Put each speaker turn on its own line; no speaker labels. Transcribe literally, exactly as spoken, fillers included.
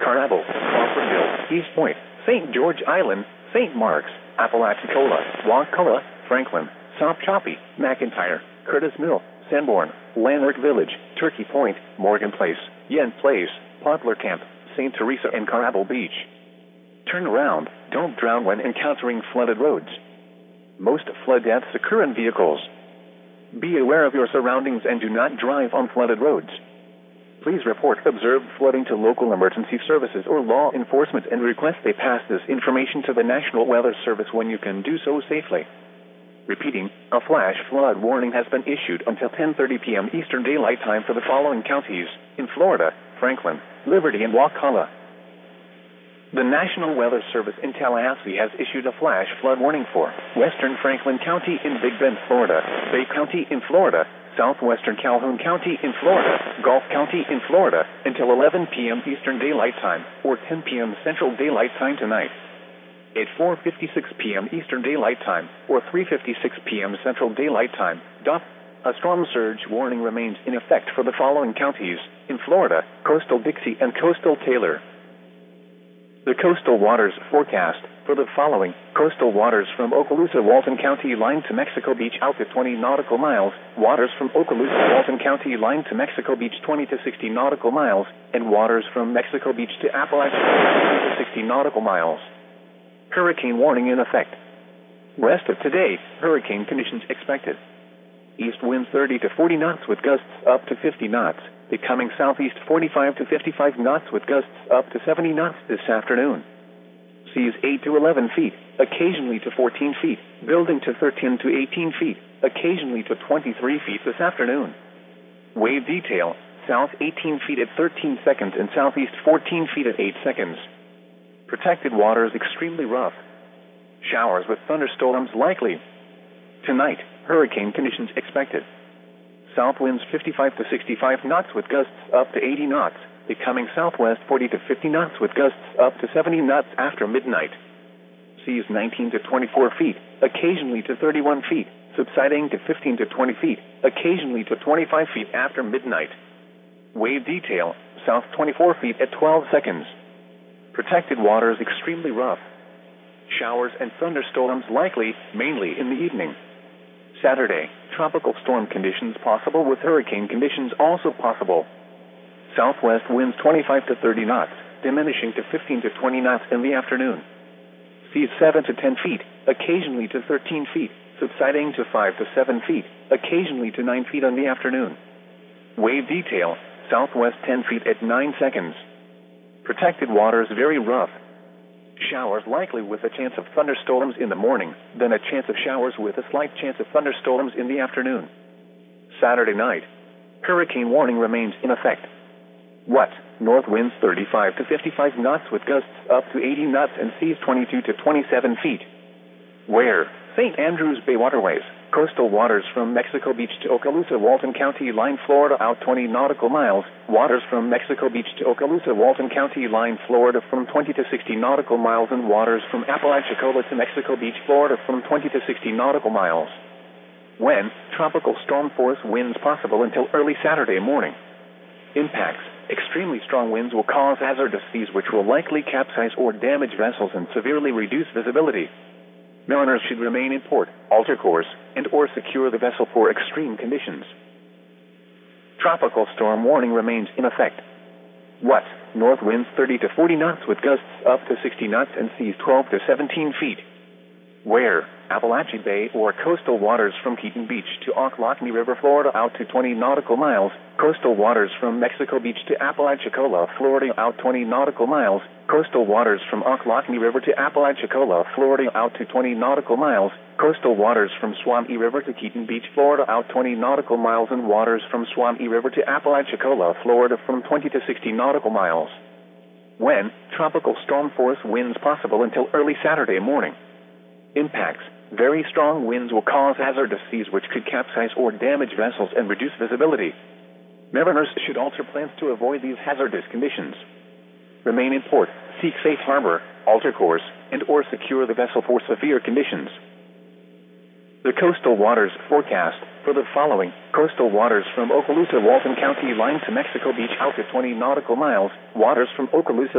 Carnival, Crawfordville, East Point, Saint George Island, Saint Mark's, Apalachicola, Wakulla, Franklin, South Choppy, McIntyre, Curtis Mill, Sanborn, Lanark Village, Turkey Point, Morgan Place, Yen Place, Poplar Camp, Saint Teresa and Carnival Beach. Turn around, don't drown when encountering flooded roads. Most flood deaths occur in vehicles. Be aware of your surroundings and do not drive on flooded roads. Please report observed flooding to local emergency services or law enforcement and request they pass this information to the National Weather Service when you can do so safely. Repeating, a flash flood warning has been issued until ten thirty p.m. Eastern Daylight Time for the following counties in Florida: Franklin, Liberty, and Wakulla. The National Weather Service in Tallahassee has issued a flash flood warning for Western Franklin County in Big Bend, Florida, Bay County in Florida, Southwestern Calhoun County in Florida, Gulf County in Florida, until eleven p.m. Eastern Daylight Time, or ten p.m. Central Daylight Time tonight. At four fifty-six p.m. Eastern Daylight Time, or three fifty-six p.m. Central Daylight Time, a storm surge warning remains in effect for the following counties in Florida: Coastal Dixie and Coastal Taylor. The coastal waters forecast for the following: coastal waters from Okaloosa, Walton County line to Mexico Beach out to twenty nautical miles, waters from Okaloosa, Walton County line to Mexico Beach twenty to sixty nautical miles, and waters from Mexico Beach to Apalachia twenty to sixty nautical miles. Hurricane warning in effect. Rest of today, hurricane conditions expected. East winds thirty to forty knots with gusts up to fifty knots. Becoming southeast forty-five to fifty-five knots with gusts up to seventy knots this afternoon. Seas eight to eleven feet, occasionally to fourteen feet, building to thirteen to eighteen feet, occasionally to twenty-three feet this afternoon. Wave detail: south eighteen feet at thirteen seconds and southeast fourteen feet at eight seconds. Protected waters extremely rough. Showers with thunderstorms likely. Tonight, hurricane conditions expected. South winds fifty-five to sixty-five knots with gusts up to eighty knots, becoming southwest forty to fifty knots with gusts up to seventy knots after midnight. Seas nineteen to twenty-four feet, occasionally to thirty-one feet, subsiding to fifteen to twenty feet, occasionally to twenty-five feet after midnight. Wave detail: south twenty-four feet at twelve seconds. Protected waters extremely rough. Showers and thunderstorms likely, mainly in the evening. Saturday, tropical storm conditions possible with hurricane conditions also possible. Southwest winds twenty-five to thirty knots, diminishing to fifteen to twenty knots in the afternoon. Seas seven to ten feet, occasionally to thirteen feet, subsiding to five to seven feet, occasionally to nine feet in the afternoon. Wave detail: southwest ten feet at nine seconds. Protected waters very rough. Showers likely with a chance of thunderstorms in the morning, then a chance of showers with a slight chance of thunderstorms in the afternoon. Saturday night, hurricane warning remains in effect. What? North winds thirty-five to fifty-five knots with gusts up to eighty knots and seas twenty-two to twenty-seven feet. Where? Saint Andrews Bay waterways, coastal waters from Mexico Beach to Okaloosa, Walton County line, Florida out twenty nautical miles, waters from Mexico Beach to Okaloosa, Walton County line, Florida from twenty to sixty nautical miles, and waters from Apalachicola to Mexico Beach, Florida from twenty to sixty nautical miles. When? Tropical storm force winds possible until early Saturday morning. Impacts: extremely strong winds will cause hazardous seas which will likely capsize or damage vessels and severely reduce visibility. Mariners should remain in port, alter course, and or secure the vessel for extreme conditions. Tropical storm warning remains in effect. What? North winds thirty to forty knots with gusts up to sixty knots and seas twelve to seventeen feet. Where? Apalachee Bay or coastal waters from Keaton Beach to Ocklawaha River, Florida out to twenty nautical miles, coastal waters from Mexico Beach to Apalachicola, Florida out twenty nautical miles, coastal waters from Ocklawaha River to Apalachicola, Florida out to twenty nautical miles, coastal waters from Swanee River to Keaton Beach, Florida out twenty nautical miles, and waters from Swanee River to Apalachicola, Florida from twenty to sixty nautical miles. When? Tropical storm force winds possible until early Saturday morning. Impacts: very strong winds will cause hazardous seas which could capsize or damage vessels and reduce visibility. Mariners should alter plans to avoid these hazardous conditions. Remain in port, seek safe harbor, alter course, and or secure the vessel for severe conditions. The coastal waters forecast for the following: coastal waters from Okaloosa, Walton County line to Mexico Beach out to twenty nautical miles, waters from Okaloosa,